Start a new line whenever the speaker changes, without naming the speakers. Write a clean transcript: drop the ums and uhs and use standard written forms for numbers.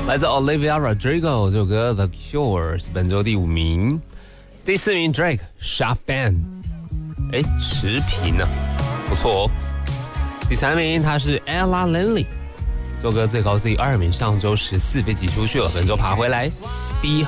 来自 Olivia Rodrigo 这首歌 The Cure 是本周第5名。第4名 Drake Sharp Band， 持平啊，不错哦。第3名他是 Ella Lenley， 这首歌最高是第2名，上周14被挤出去了，本周爬回来第